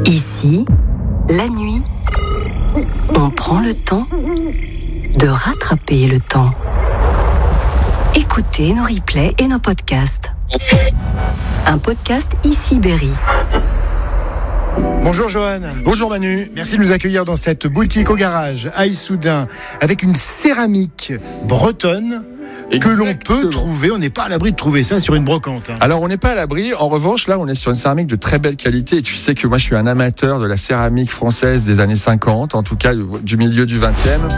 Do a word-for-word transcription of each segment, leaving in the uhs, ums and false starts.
Ici, la nuit, on prend le temps de rattraper le temps. Écoutez nos replays et nos podcasts. Un podcast Ici Berry. Bonjour Johan. Bonjour Manu. Merci de nous accueillir dans cette boutique au garage à Issoudun avec une céramique bretonne. Exactement. Que l'on peut trouver, on n'est pas à l'abri de trouver ça sur une brocante. Hein. Alors on n'est pas à l'abri, en revanche là on est sur une céramique de très belle qualité et tu sais que moi je suis un amateur de la céramique française des années cinquante, en tout cas du milieu du vingtième.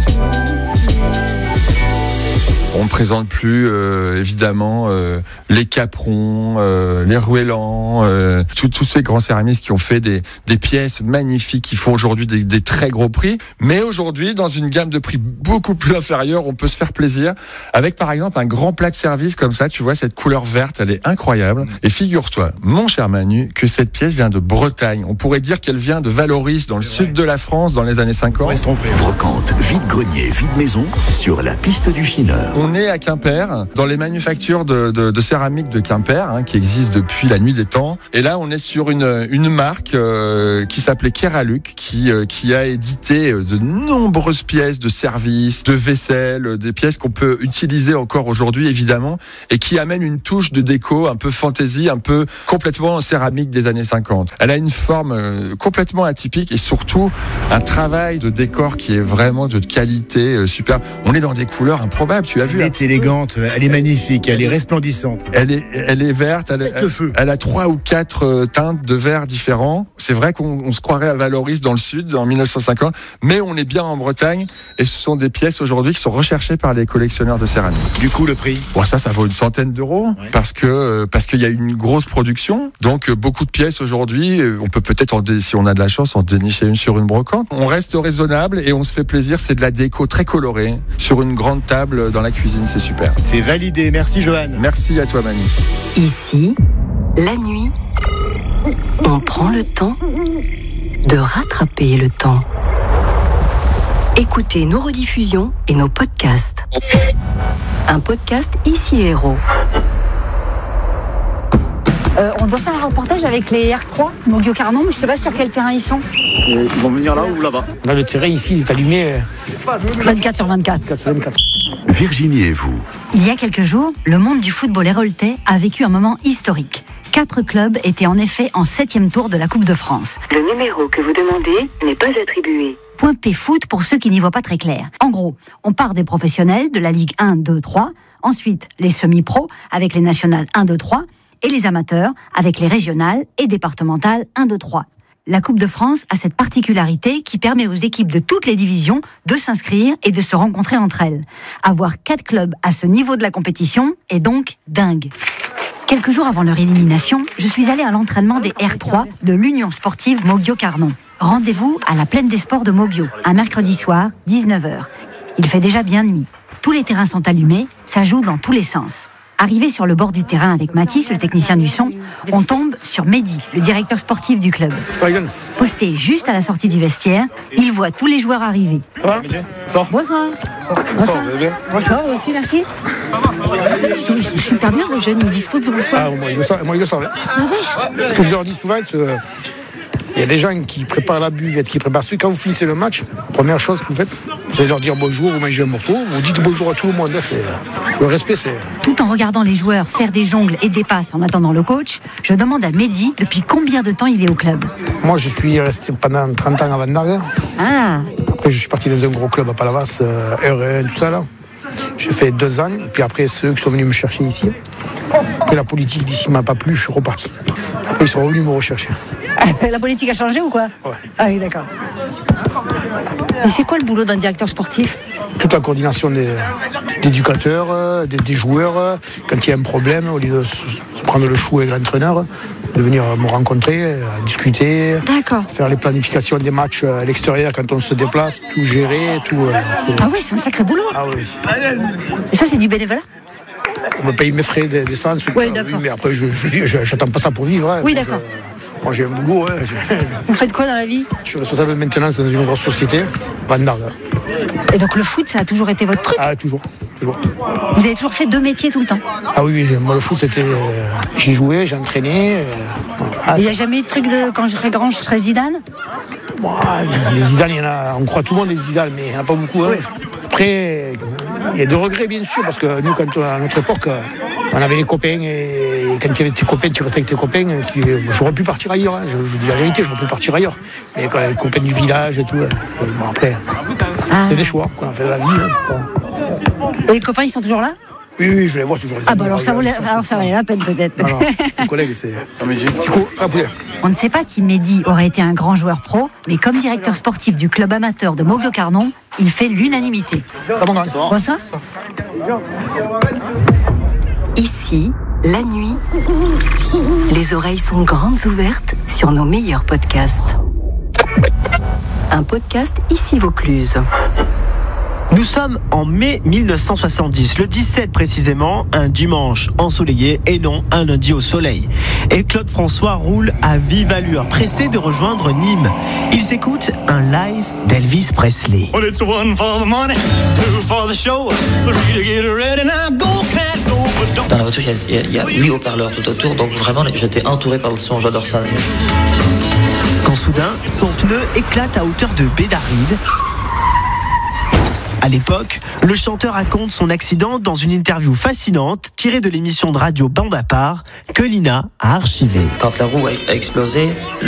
On ne présente plus euh, évidemment euh, les Caperons, euh, les Ruellans, euh, tous ces grands céramistes qui ont fait des, des pièces magnifiques, qui font aujourd'hui des, des très gros prix. Mais aujourd'hui, dans une gamme de prix beaucoup plus inférieure, on peut se faire plaisir avec par exemple un grand plat de service comme ça. Tu vois cette couleur verte, elle est incroyable. Et figure-toi, mon cher Manu, que cette pièce vient de Bretagne. On pourrait dire qu'elle vient de Valoris, dans le C'est sud vrai. de la France, dans les années cinquante. On va se tromper. Brocante, vide-grenier, vide-maison, sur la piste du Chineur. On est à Quimper, dans les manufactures de, de, de céramique de Quimper, hein, qui existent depuis la nuit des temps. Et là, on est sur une, une marque euh, qui s'appelait Keraluc, qui, euh, qui a édité de nombreuses pièces de service, de vaisselle, des pièces qu'on peut utiliser encore aujourd'hui, évidemment, et qui amène une touche de déco un peu fantaisie, un peu complètement en céramique des années cinquante. Elle a une forme euh, complètement atypique et surtout un travail de décor qui est vraiment de qualité euh, super. On est dans des couleurs improbables, tu as vu. Elle est élégante, elle est magnifique, elle est resplendissante. Elle est, elle est verte, elle, Avec le feu. elle a trois ou quatre euh, teintes de vert différents. C'est vrai qu'on on se croirait à Valoris dans le sud, en dix-neuf cent cinquante, mais on est bien en Bretagne et ce sont des pièces aujourd'hui qui sont recherchées par les collectionneurs de céramique. Du coup, le prix Bon, ça, ça vaut une centaine d'euros Ouais. parce que euh, parce qu'il y a une grosse production. Donc euh, beaucoup de pièces aujourd'hui, euh, on peut peut-être, en dé- si on a de la chance, en dénicher une sur une brocante. On reste raisonnable et on se fait plaisir. C'est de la déco très colorée sur une grande table dans la cuisine. C'est super. C'est validé, merci Johan. Merci à toi, Manu. Ici, la nuit, on prend le temps de rattraper le temps. Écoutez nos rediffusions et nos podcasts. Un podcast Ici Héros. Euh, on doit faire un reportage avec les R trois, Mogio Carnon, mais je ne sais pas sur quel terrain ils sont. Ils vont venir là ou là-bas. Là, le terrain ici, il est allumé vingt-quatre sur vingt-quatre. quatre sur vingt-quatre. Virginie et vous. Il y a quelques jours, le monde du football héroltais a vécu un moment historique. Quatre clubs étaient en effet en septième tour de la Coupe de France. Le numéro que vous demandez n'est pas attribué. Point P foot pour ceux qui n'y voient pas très clair. En gros, on part des professionnels de la Ligue un, deux, trois, ensuite les semi-pros avec les nationales un, deux, trois, et les amateurs avec les régionales et départementales un, deux, trois. La Coupe de France a cette particularité qui permet aux équipes de toutes les divisions de s'inscrire et de se rencontrer entre elles. Avoir quatre clubs à ce niveau de la compétition est donc dingue. Quelques jours avant leur élimination, je suis allée à l'entraînement des R trois de l'Union sportive Mogio Carnon. Rendez-vous à la Plaine des Sports de Mogio, un mercredi soir, dix-neuf heures. Il fait déjà bien nuit. Tous les terrains sont allumés, ça joue dans tous les sens. Arrivé sur le bord du terrain avec Mathis, le technicien du son, on tombe sur Mehdi, le directeur sportif du club. Posté juste à la sortie du vestiaire, il voit tous les joueurs arriver. Ça va Sors. Bonsoir. Bonsoir, vous allez bien Bonsoir, vous aussi, merci. Je trouve qu'ils sont super bien, le jeune, il dispose de bonsoir. Ah, moi, il le sort. Moi, il le sort. Ah, vache. Ce que je leur dis souvent, c'est euh, il y a des gens qui préparent la buvette, qui préparent ce. Quand vous finissez le match, première chose que vous faites, vous allez leur dire bonjour, vous mangez un morceau, vous dites bonjour à tout le monde. Là, c'est, le respect, c'est... Tout en regardant les joueurs faire des jongles et des passes en attendant le coach, je demande à Mehdi depuis combien de temps il est au club. Moi, je suis resté pendant trente ans à Vandargue. Ah, Après, je suis parti dans un gros club à Palavas, euh, R un, tout ça, là. J'ai fait deux ans, puis après, ceux qui sont venus me chercher ici. Après, la politique d'ici m'a pas plu, je suis reparti. Après, ils sont revenus me rechercher. La politique a changé ou quoi? Ouais. Ah oui, d'accord. Et c'est quoi le boulot d'un directeur sportif? Toute la coordination des éducateurs, euh, des, des joueurs, euh, quand il y a un problème, au lieu de se, se prendre le chou avec l'entraîneur, de venir me rencontrer, euh, discuter, D'accord. faire les planifications des matchs à l'extérieur quand on se déplace, tout gérer, tout. euh, c'est- Ah oui, c'est un sacré boulot. Ah oui, Et ça, c'est du bénévolat? on me paye mes frais d'essence. ou Oui, pas, d'accord. mais après, je je, je, j'attends pas ça pour vivre. hein. Oui, Moi, d'accord. je- Moi, j'ai un boulot. hein. Je, Vous faites quoi dans la vie? je suis responsable de maintenance dans une grosse société, Vandargue. Et donc le foot, ça a toujours été votre truc? Ah, toujours. toujours. Vous avez toujours fait deux métiers tout le temps? Ah oui, oui, moi le foot c'était. euh, j'ai joué, j'ai entraîné. euh, Ah, Il n'y a jamais eu de truc de quand je serai grand, je serai Zidane? Les Zidane, il y en a, on croit tout le monde des Zidane, mais il n'y en a pas beaucoup. Hein. Après, il y a des regrets, bien sûr, parce que nous, quand, à notre époque, on avait les copains, et quand tu avais tes copains, tu restais avec tes copains, tu, j'aurais pu partir ailleurs, hein. je, je dis la vérité, j'aurais pu partir ailleurs. Et quand les copains du village et tout, bon, après, ah. c'est des choix, quoi, on fait la vie. Hein, bon. Et les copains, ils sont toujours là? Oui, oui, je les vois toujours. Les ah, bah alors ça, valait, alors ça valait la peine, peut-être. Alors, mon collègue, c'est. C'est cool, ça poulet. On ne sait pas si Mehdi aurait été un grand joueur pro, mais comme directeur sportif du club amateur de Moguio-Carnon, il fait l'unanimité. Ça, ça Ici, la nuit, les oreilles sont grandes ouvertes sur nos meilleurs podcasts. Un podcast Ici Vaucluse. Nous sommes en mai mille neuf cent soixante-dix, le dix-sept précisément, un dimanche ensoleillé et non un lundi au soleil. Et Claude François roule à vive allure, pressé de rejoindre Nîmes. Il s'écoute un live d'Elvis Presley. Dans la voiture, il y a, il y a huit haut-parleurs tout autour, donc vraiment j'étais entouré par le son, j'adore ça. Quand soudain, son pneu éclate à hauteur de Bédaride. À l'époque, le chanteur raconte son accident dans une interview fascinante tirée de l'émission de radio Bande à part que Lina a archivée. Quand la roue a explosé, le